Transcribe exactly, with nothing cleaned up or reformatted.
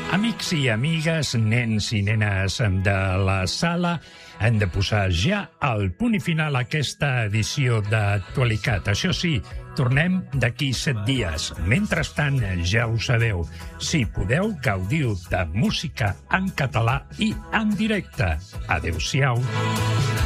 Amics i amigues, nens i nenes de la sala, hem de posar ja el punt i final a aquesta edició d'Actualitat. Això sí, tornem d'aquí set dies. Mentrestant, ja ho sabeu, si podeu, gaudiu de música en català i en directe. Adéu-siau.